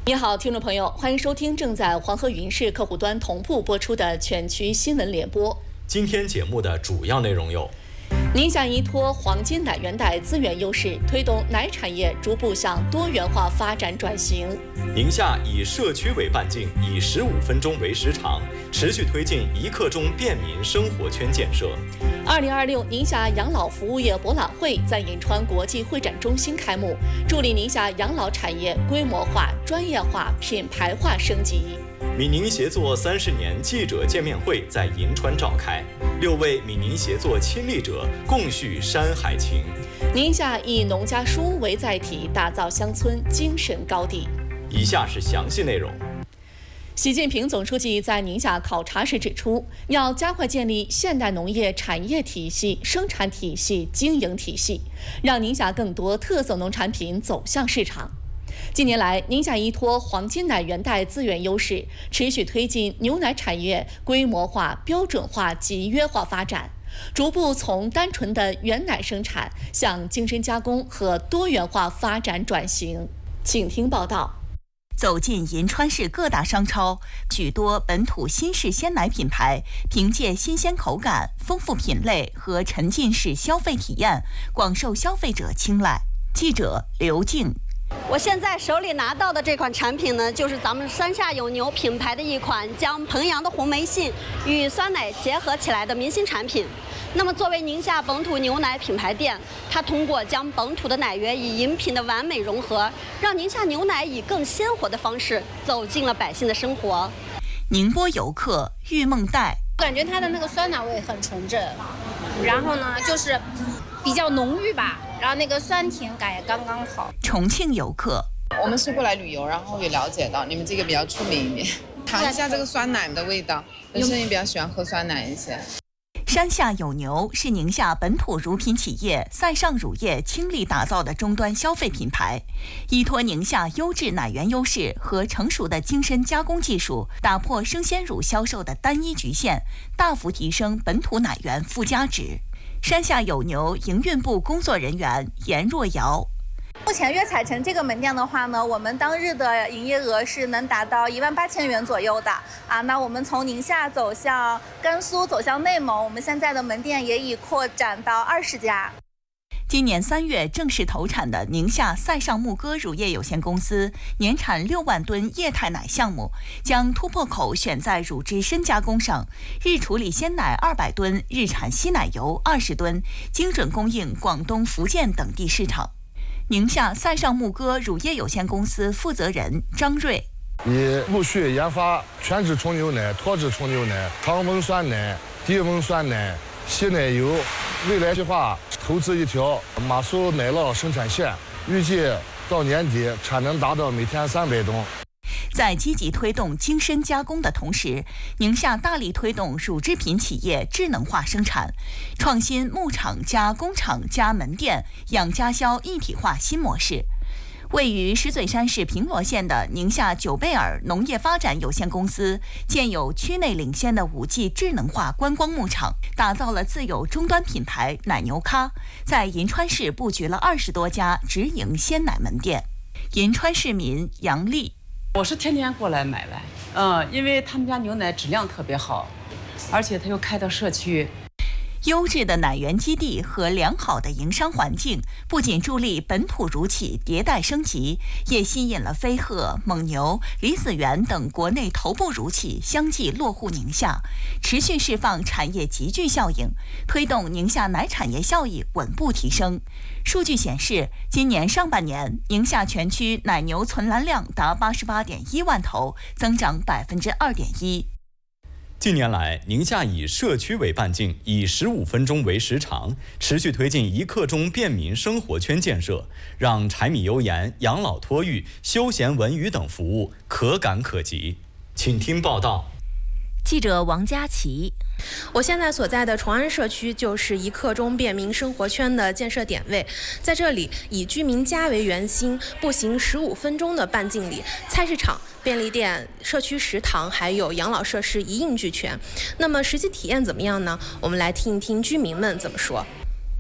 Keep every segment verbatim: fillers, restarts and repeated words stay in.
你好，听众朋友，欢迎收听正在黄河云视客户端同步播出的全区新闻联播。 今天节目的主要内容有： 宁夏依托黄金奶源带资源优势，推动奶产业逐步向多元化发展转型。 宁夏以社区为半径，以十五分钟为时长，持续推进一刻钟便民生活圈建设。 二零二六宁夏养老服务业博览会在银川国际会展中心开幕，助力宁夏养老产业规模化、专业化、品牌化升级。 闽宁协作三十年记者见面会在银川召开，六位闽宁协作亲历者共叙山海情。 宁夏以农家书为载体，打造乡村精神高地。 以下是详细内容。 习近平总书记在宁夏考察时指出，要加快建立现代农业产业体系、生产体系、经营体系，让宁夏更多特色农产品走向市场。近年来，宁夏依托黄金奶源带资源优势，持续推进牛奶产业规模化、标准化、集约化发展，逐步从单纯的原奶生产向精深加工和多元化发展转型。请听报道。 走进银川市各大商超，许多本土新式鲜奶品牌凭借新鲜口感、丰富品类和沉浸式消费体验，广受消费者青睐。记者刘静。 我现在手里拿到的这款产品呢，就是咱们山下有牛品牌的一款将彭阳的红梅杏与酸奶结合起来的明星产品。那么作为宁夏本土牛奶品牌店，它通过将本土的奶源与饮品的完美融合，让宁夏牛奶以更鲜活的方式走进了百姓的生活。 宁波游客玉梦带， 感觉它的那个酸奶味很纯正，然后呢就是比较浓郁吧，然后那个酸甜感也刚刚好。 重庆游客， 我们是过来旅游，然后也了解到你们这个比较出名一点，尝一下这个酸奶的味道，本身也比较喜欢喝酸奶一些。 山下有牛是宁夏本土乳品企业赛上乳业倾力打造的终端消费品牌，依托宁夏优质奶源优势和成熟的精深加工技术，打破生鲜乳销售的单一局限，大幅提升本土奶源附加值。山下有牛营运部工作人员严若瑶。 目前悦彩城这个门店的话呢，我们当日的营业额是能达到一万八千元左右的啊。那我们从宁夏走向甘肃，走向内蒙，我们现在的门店也已扩展到二十家。 今年三月正式投产的宁夏赛上牧歌乳业有限公司年产六万吨液态奶项目，将突破口选在乳汁深加工上，日处理鲜奶二百吨，日产稀奶油二十吨，精准供应广东、福建等地市场。宁夏赛上牧歌乳业有限公司负责人张瑞， 已陆续研发全脂冲牛奶、脱脂冲牛奶、常温酸奶、低温酸奶、稀奶油，未来计划投资一条马苏奶酪生产线，预计到年底产能达到每天三百吨。 在积极推动精深加工的同时，宁夏大力推动乳制品企业智能化生产，创新牧场加工厂加门店养家销一体化新模式。位于石嘴山市平罗县的宁夏九贝尔农业发展有限公司建有区内领先的 五 G 智能化观光牧场，打造了自有终端品牌奶牛咖，在银川市布局了二十多家直营鲜奶门店。银川市民杨丽， 我是天天过来买来，嗯，因为他们家牛奶质量特别好，而且他又开到社区。 优质的奶源基地和良好的营商环境，不仅助力本土乳企迭代升级，也吸引了飞鹤、蒙牛、李子园等国内头部乳企相继落户宁夏，持续释放产业集聚效应，推动宁夏奶产业效益稳步提升。数据显示，今年上半年，宁夏全区奶牛存栏量达八十八点一万头，增长百分之二点一。 近年来，宁夏以社区为半径，以十五分钟为时长，持续推进一刻钟便民生活圈建设，让柴米油盐、养老托育、休闲文娱等服务可感可及。请听报道。 记者王佳琪， 我现在所在的崇安社区就是一刻钟便民生活圈的建设点位，在这里以居民家为圆心，步行十五分钟的半径里，菜市场、便利店、社区食堂还有养老设施一应俱全。那么实际体验怎么样呢？我们来听一听居民们怎么说。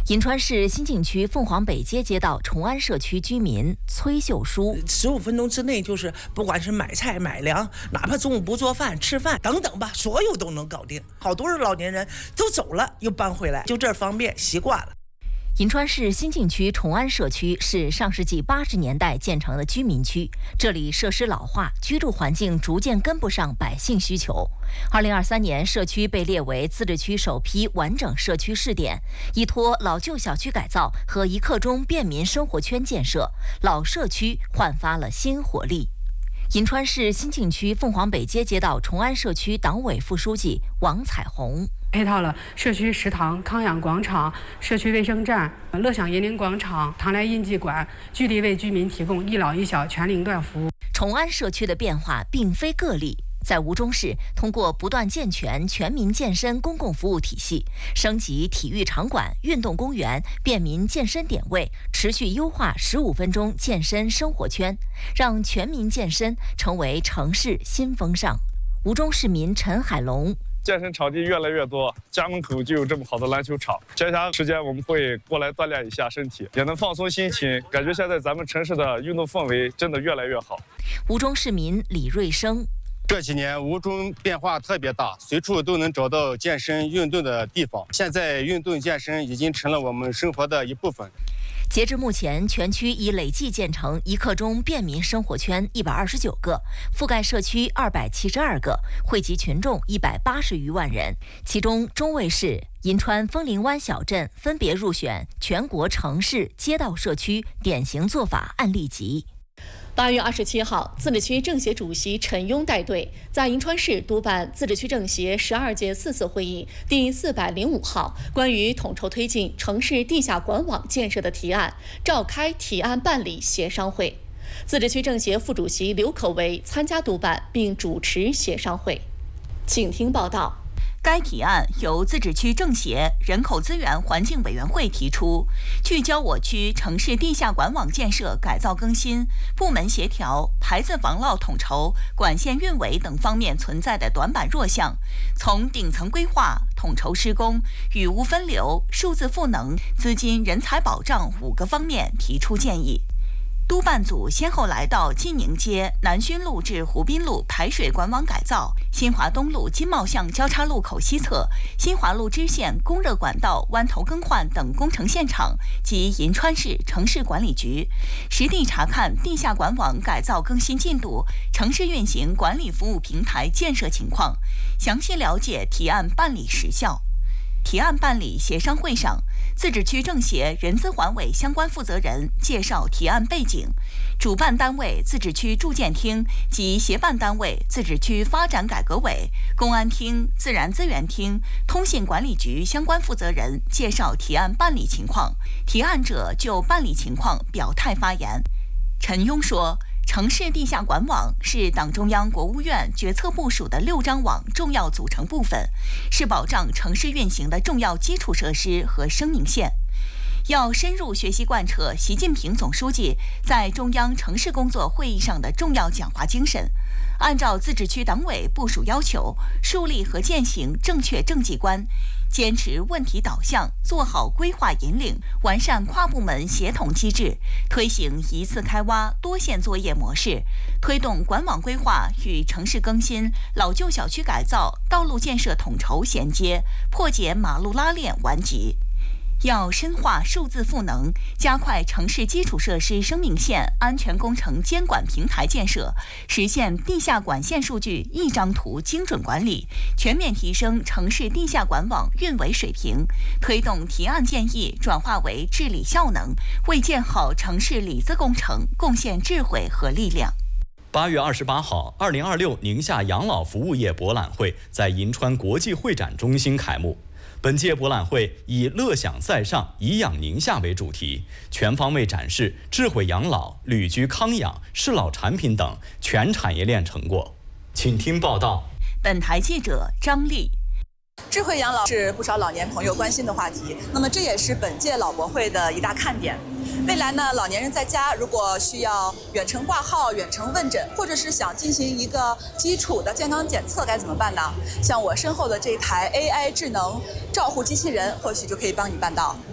银川市新境区凤凰北街街道崇安社区居民崔秀书， 十五分钟之内就是不管是买菜买粮，哪怕中午不做饭吃饭等等吧，所有都能搞定。好多老年人都走了又搬回来，就这方便习惯了。 银川市新境区崇安社区是上世纪八十年代建成的居民区，这里设施老化，居住环境逐渐跟不上百姓需求。二零二三年，社区被列为自治区首批完整社区试点，依托老旧小区改造和一刻钟便民生活圈建设，老社区焕发了新活力。银川市新境区凤凰北街街道崇安社区党委副书记王彩虹。 配套了社区食堂、康养广场、社区卫生站、乐享银陵广场、唐来印记馆，聚力为居民提供一老一小全龄段服务。 崇安社区的变化并非个例，在吴中市，通过不断健全全民健身公共服务体系，升级体育场馆、运动公园、便民健身点位，持续优化十五分钟健身生活圈，让全民健身成为城市新风尚。吴中市民陈海龙。 健身场地越来越多，家门口就有这么好的篮球场。闲暇时间我们会过来锻炼一下身体，也能放松心情。感觉现在咱们城市的运动氛围真的越来越好。 吴中市民李瑞生， 这几年吴中变化特别大，随处都能找到健身运动的地方。现在运动健身已经成了我们生活的一部分。 截至目前，全区已累计建成一刻钟便民生活圈一百二十九个，覆盖社区二百七十二个，惠及群众一百八十余万人。其中，中卫市、银川枫林湾小镇分别入选全国城市街道社区典型做法案例集。 八月二十七号，自治区政协主席陈庸带队在银川市督办自治区政协十二届四次会议第四百零五号关于统筹推进城市地下管网建设的提案召开提案办理协商会。自治区政协副主席刘可为参加督办并主持协商会。请听报道。 该提案由自治区政协人口资源环境委员会提出，聚焦我区城市地下管网建设改造更新、部门协调、排字防涝统筹、管线运维等方面存在的短板弱项，从顶层规划、统筹施工、雨污分流、数字赋能、资金人才保障五个方面提出建议。督办组先后来到金宁街、南薰路至湖滨路排水管网改造、新华东路金茂巷交叉路口西侧、新华路支线供热管道弯头更换等工程现场及银川市城市管理局，实地查看地下管网改造更新进度、城市运行管理服务平台建设情况，详细了解提案办理时效。提案办理协商会上，自治区政协人资环委相关负责人介绍提案背景，主办单位自治区住建厅及协办单位自治区发展改革委、公安厅、自然资源厅、通信管理局相关负责人介绍提案办理情况，提案者就办理情况表态发言。陈庸说，城市地下管网是党中央、国务院决策部署的六张网重要组成部分，是保障城市运行的重要基础设施和生命线。要深入学习贯彻习近平总书记在中央城市工作会议上的重要讲话精神，按照自治区党委部署要求，树立和践行正确政绩观，坚持问题导向，做好规划引领，完善跨部门协同机制，推行一次开挖多线作业模式，推动管网规划与城市更新、老旧小区改造、道路建设统筹衔接，破解马路拉链顽疾。要深化数字赋能，加快城市基础设施生命线安全工程监管平台建设，实现地下管线数据一张图精准管理，全面提升城市地下管网运维水平，推动提案建议转化为治理效能，为建好城市里子工程贡献智慧和力量。 八月二十八号，二零二六宁夏养老服务业博览会在银川国际会展中心开幕。本届博览会以“乐享在上，颐养宁夏”为主题，全方位展示智慧养老、旅居康养、适老产品等全产业链成果。请听报道。 本台记者张丽。 智慧养老是不少老年朋友关心的话题，那么这也是本届老博会的一大看点。未来呢，老年人在家如果需要远程挂号、远程问诊，或者是想进行一个基础的健康检测，该怎么办呢？像我身后的这台 A I 智能照护机器人，或许就可以帮你办到。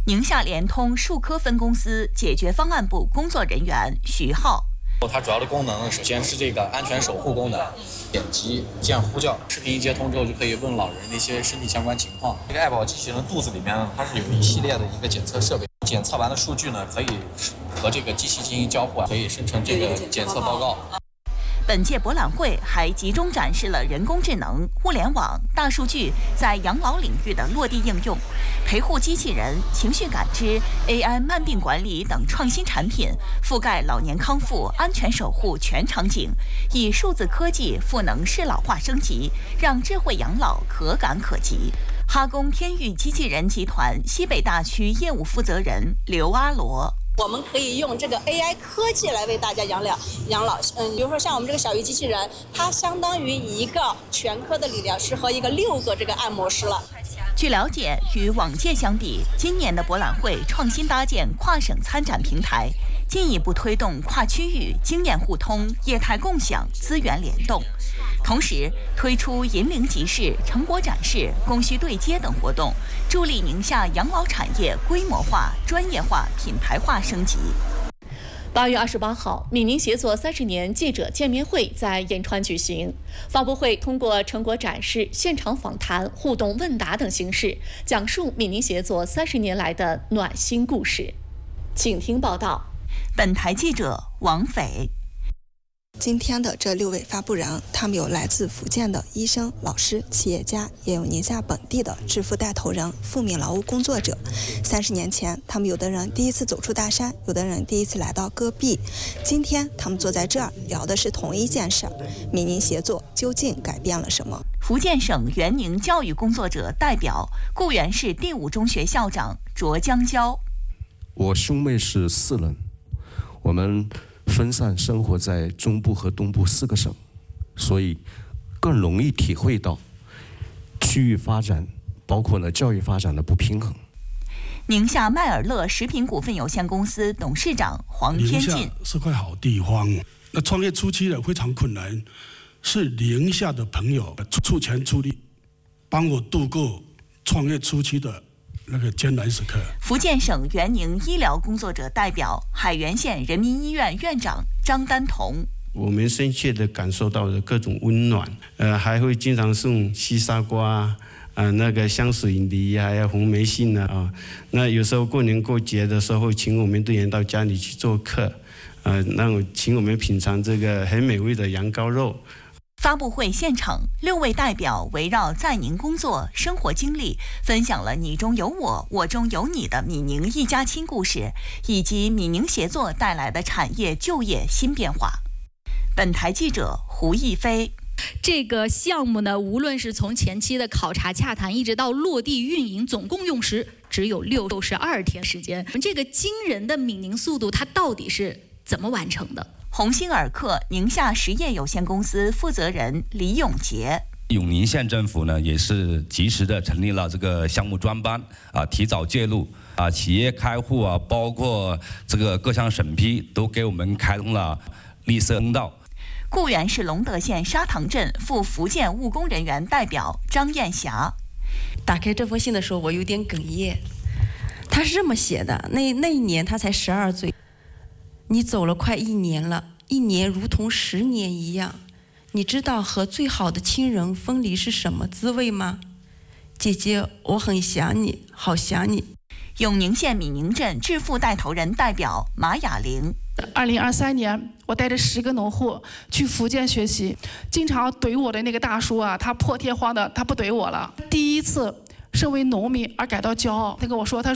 宁夏联通数科分公司解决方案部工作人员徐浩。 它主要的功能呢，首先是这个安全守护功能，点击键呼叫，视频一接通之后就可以问老人的一些身体相关情况。这个爱宝机器人肚子里面呢，它是有一系列的一个检测设备，检测完的数据呢，可以和这个机器进行交互，可以生成这个检测报告。 本届博览会还集中展示了人工智能、物联网、大数据在养老领域的落地应用，陪护机器人、情绪感知、A I 慢病管理等创新产品，覆盖老年康复、安全守护全场景，以数字科技赋能适老化升级，让智慧养老可感可及。哈工天域机器人集团西北大区业务负责人刘阿罗。 我们可以用这个 A I 科技来为大家养老养老。嗯，比如说像我们这个小鱼机器人，它相当于一个全科的理疗师和一个六个这个按摩师了。 据了解，与往届相比，今年的博览会创新搭建跨省参展平台，进一步推动跨区域经验互通、业态共享、资源联动。同时，推出引领集市、成果展示、供需对接等活动，助力宁夏养老产业规模化、专业化、品牌化升级。 八月二十八号，闽宁协作三十年记者见面会在银川举行。发布会通过成果展示、现场访谈、互动问答等形式，讲述闽宁协作三十年来的暖心故事。请听报道。 本台记者王斐。 今天的这六位发布人，他们有来自福建的医生、老师、企业家，也有宁夏本地的致富带头人、富民劳务工作者。三十年前，他们有的人第一次走出大山，有的人第一次来到戈壁。今天，他们坐在这儿聊的是同一件事：闽宁协作究竟改变了什么？ 福建省援宁教育工作者代表、固原市第五中学校长卓江娇。 我兄妹是四人，我们分散生活在中部和东部四个省，所以更容易体会到区域发展，包括呢教育发展的不平衡。 宁夏麦尔乐食品股份有限公司董事长黄天进。 宁夏是块好地方，那创业初期的非常困难，是宁夏的朋友出钱出力，帮我度过创业初期的那个艰难时刻。 福建省援宁医疗工作者代表、海原县人民医院院长张丹彤。 我们深切地感受到了各种温暖，呃，还会经常送西沙瓜。啊，那个香水梨还有红梅杏啊，那有时候过年过节的时候，请我们队员到家里去做客，呃，让我请我们品尝这个很美味的羊羔肉。 发布会现场，六位代表围绕在宁工作、生活经历，分享了你中有我，我中有你的闽宁一家亲故事，以及闽宁协作带来的产业就业新变化。本台记者胡一飞。 这个项目呢，无论是从前期的考察洽谈，一直到落地运营，总共用时只有六十二天时间。这个惊人的闽宁速度，它到底是怎么完成的？ 鸿星尔克宁夏实业有限公司负责人李永杰。 永宁县政府呢，也是及时的成立了这个项目专班啊，提早介入啊，企业开户啊，包括这个各项审批，都给我们开通了绿色通道。 固原市隆德县沙塘镇赴福建务工人员代表张艳霞。 打开这封信的时候，我有点哽咽。他是这么写的：那那一年他才十二岁，你走了快一年了，一年如同十年一样。你知道和最好的亲人分离是什么滋味吗？姐姐，我很想你，好想你。 永宁县闽宁镇致富带头人代表马雅玲。 二零二三年，我带着十个农户去福建学习，经常怼我的那个大叔啊，他破天荒的他不怼我了。第一次身为农民而感到骄傲，他跟我说，他说。